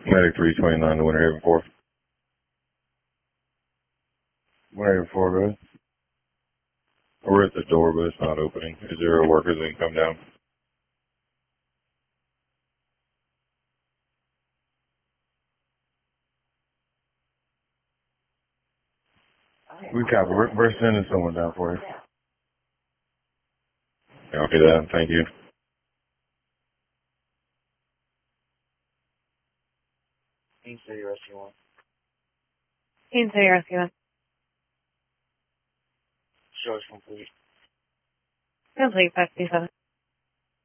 Medic 329 to Winter Haven 4. Winter Haven 4, go ahead. We're at the door, but it's not opening. Is there a worker that can come down? We copy. We're sending someone down for you. Copy that. Thank you. Queen City Rescue 1. Queen City Rescue 1. Show is complete. Complete 527.